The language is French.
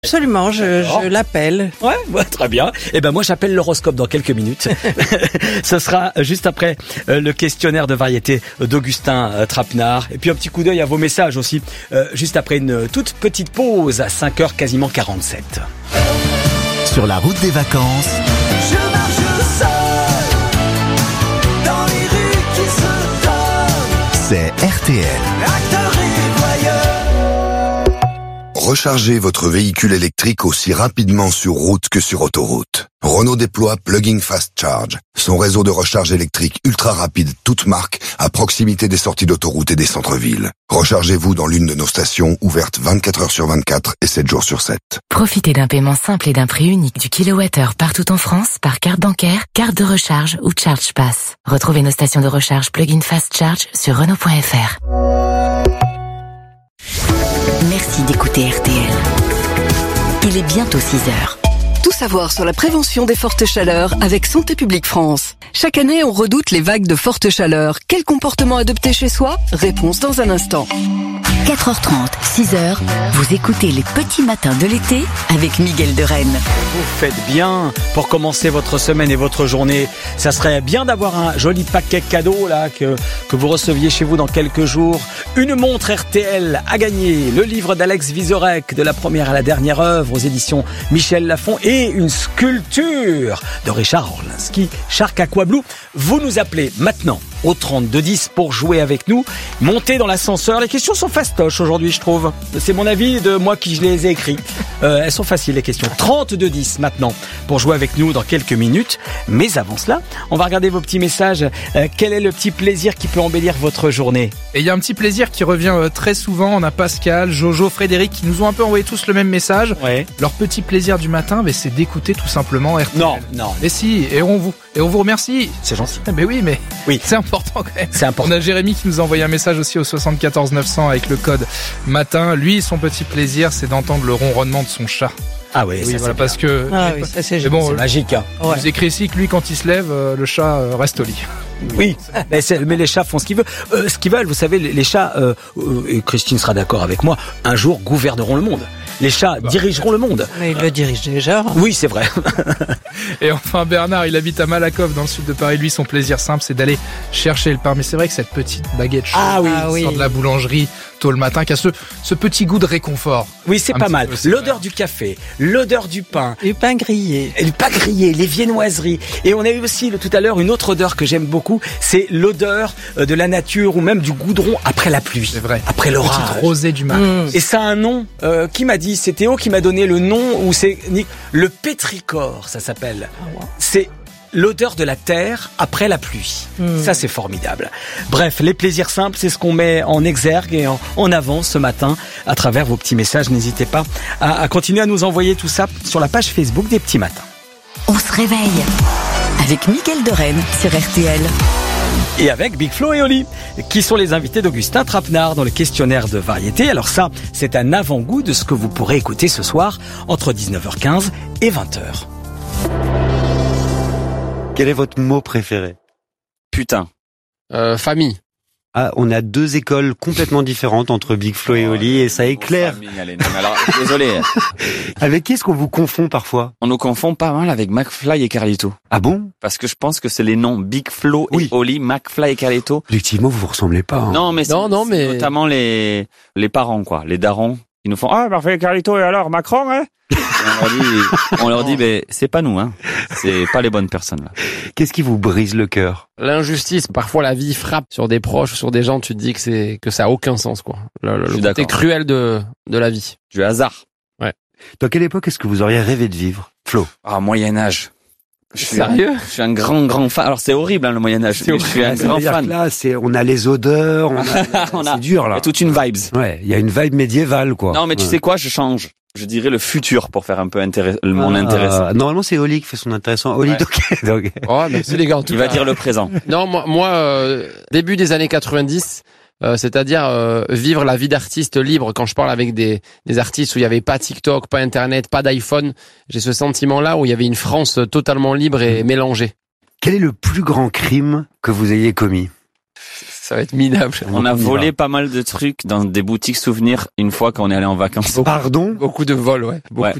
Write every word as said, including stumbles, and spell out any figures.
Absolument, je, je l'appelle. Ouais, ouais, très bien. Eh ben moi j'appelle l'horoscope dans quelques minutes. Ce sera juste après euh, le questionnaire de variété d'Augustin euh, Trapenard. Et puis un petit coup d'œil à vos messages aussi, euh, juste après une toute petite pause à cinq heures quasiment quarante-sept. Sur la route des vacances, Je marche seul dans les rues qui se donnent. c'est R T L. Acteur et voyeur. Rechargez votre véhicule électrique aussi rapidement sur route que sur autoroute. Renault déploie Plug-in Fast Charge, son réseau de recharge électrique ultra rapide, toute marque, à proximité des sorties d'autoroute et des centres-villes. Rechargez-vous dans l'une de nos stations ouvertes vingt-quatre heures sur vingt-quatre et sept jours sur sept. Profitez d'un paiement simple et d'un prix unique du kilowattheure partout en France par carte bancaire, carte de recharge ou Charge Pass. Retrouvez nos stations de recharge Plug-in Fast Charge sur Renault point F R. Merci d'écouter R T L. Il est bientôt six heures. Tout savoir sur la prévention des fortes chaleurs avec Santé publique France. Chaque année, on redoute les vagues de forte chaleur. Quel comportement adopter chez soi? Réponse dans un instant. quatre heures trente, six heures, vous écoutez les petits matins de l'été avec Miguel de Rennes. Vous faites bien pour commencer votre semaine et votre journée. Ça serait bien d'avoir un joli paquet cadeau là que, que vous receviez chez vous dans quelques jours. Une montre R T L à gagner, le livre d'Alex Vizorek de la première à la dernière œuvre aux éditions Michel Lafon et une sculpture de Richard Orlinski, Shark Aqua Blue. Vous nous appelez maintenant au trente-deux dix pour jouer avec nous. Montez dans l'ascenseur. Les questions sont fastoches aujourd'hui, je trouve. C'est mon avis de moi qui je les ai écrits. Euh, elles sont faciles, les questions. trente-deux dix maintenant pour jouer avec nous dans quelques minutes. Mais avant cela, on va regarder vos petits messages. Euh, quel est le petit plaisir qui peut embellir votre journée? Et il y a un petit plaisir qui revient euh, très souvent. On a Pascal, Jojo, Frédéric qui nous ont un peu envoyé tous le même message. Ouais. Leur petit plaisir du matin, mais c'est d'écouter tout simplement R T L. Non, non. Et si, et on vous, et on vous remercie. C'est gentil. Mais oui, mais Oui. c'est important quand même. C'est important. On a Jérémy qui nous a envoyé un message aussi au soixante-quatorze neuf cents avec le code matin. Lui, son petit plaisir, c'est d'entendre le ronronnement de son chat. Ah ouais, Oui, ça, voilà, c'est parce bien. que. Ah oui, ça c'est Mais bon, C'est magique, hein. je vous écris ici que lui, quand il se lève, euh, le chat euh, reste au lit. Oui, mais, c'est- mais les chats font ce qu'ils veulent. Euh, ce qu'ils veulent, vous savez, les, les chats, euh, euh, et Christine sera d'accord avec moi, un jour gouverneront le monde. Les chats dirigeront le monde. Mais il le dirige déjà. Oui, c'est vrai. Et enfin, Bernard, il habite à Malakoff, dans le sud de Paris. Lui, son plaisir simple, c'est d'aller chercher le pain. Mais c'est vrai que cette petite baguette chaude Ah oui. Ah qui oui. sort de la boulangerie tôt le matin, qui a ce, ce petit goût de réconfort. Oui, c'est Un pas petit mal. peu, c'est L'odeur vrai. du café, l'odeur du pain, Du pain grillé. et le pas grillé, les viennoiseries. Et on a eu aussi le- tout à l'heure une autre odeur que j'aime beaucoup, c'est l'odeur euh, de la nature ou même du goudron après la pluie. C'est vrai. Après Petite l'orage. rosée du matin. Mmh. Et ça a un nom. Euh, qui m'a dit? C'est Théo qui m'a donné le nom, ou c'est Nick. Le pétrichor, ça s'appelle. C'est l'odeur de la terre après la pluie. Mm. Ça, c'est formidable. Bref, les plaisirs simples, c'est ce qu'on met en exergue et en, en avant ce matin à travers vos petits messages. N'hésitez pas à, à continuer à nous envoyer tout ça sur la page Facebook des Petits Matins. On se réveille avec Miguel de Rennes sur R T L. Et avec Big Flo et Oli, qui sont les invités d'Augustin Trapenard dans le questionnaire de variété. Alors ça, c'est un avant-goût de ce que vous pourrez écouter ce soir entre dix-neuf heures quinze et vingt heures. Quel est votre mot préféré? Putain. Euh, famille. Ah, on a deux écoles complètement différentes entre Big Flo et Oli et ça éclaire. Famille, allez, non, mais alors, désolé, Avec qui est-ce qu'on vous confond parfois? on nous confond pas mal avec McFly et Carlito. Ah bon? Parce que je pense que c'est les noms Big Flo et Oui. Oli, McFly et Carlito. Effectivement, vous vous ressemblez pas. hein. Non, mais c'est Non, non, c'est mais- notamment les, les parents, quoi, les darons. Ils nous font, ah, McFly et Carlito, et alors, Macron, hein? Et on leur dit, on leur dit, ben, c'est pas nous, hein. C'est pas les bonnes personnes, là. Qu'est-ce qui vous brise le cœur? L'injustice, parfois la vie frappe sur des proches ou sur des gens, tu te dis que c'est que ça a aucun sens, quoi. Le, le- Je le suis côté d'accord. cruel de de la vie. Du hasard. Dans quelle époque est-ce que vous auriez rêvé de vivre? Flo. Ah, Moyen-Âge. Je suis un- Sérieux? Je suis un grand, grand fan. Alors, c'est horrible, hein, le Moyen-Âge. mais Je suis un Ça grand veut dire fan. que Là, c'est, on a les odeurs, on a, On a- c'est dur Il y là. a toute une vibes. Ouais, il y a une vibe médiévale quoi. Non, mais tu Ouais. sais quoi, je change. Je dirais le futur pour faire un peu intéress- mon Ah, intéressant. normalement, c'est Oli qui fait son intéressant. Oli, Ouais. donc, donc- Oh, merci les gars. en tout Il va cas. dire le présent. Non, moi, moi euh, début des années quatre-vingt-dix, euh, c'est-à-dire euh, vivre la vie d'artiste libre. Quand je parle avec des, des artistes où il y avait pas TikTok, pas Internet, pas d'iPhone, j'ai ce sentiment-là où il y avait une France totalement libre et mélangée. Quel est le plus grand crime que vous ayez commis? Ça va être minable. On a volé pas mal de trucs dans des boutiques souvenirs une fois quand on est allé en vacances. Pardon? Beaucoup de vols, ouais. Beaucoup Ouais.